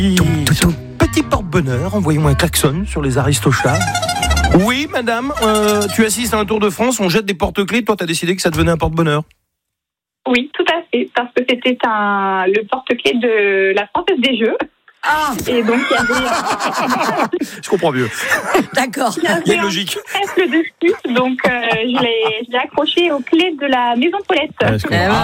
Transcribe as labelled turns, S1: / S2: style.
S1: Petit porte-bonheur, envoyez-moi un klaxon sur les Aristochats. Oui, madame, tu assistes à un Tour de France, on jette des porte-clés, toi t'as décidé que ça devenait un porte-bonheur.
S2: Oui, tout à fait, parce que c'était le porte-clés de la Française des Jeux.
S3: Ah,
S2: Et donc, il y avait
S1: Je comprends mieux.
S3: d'accord.
S1: Il y a une logique.
S2: un trèfle dessus, donc je l'ai accroché aux clés de la maison Paulette.
S1: Ouais, je comprends.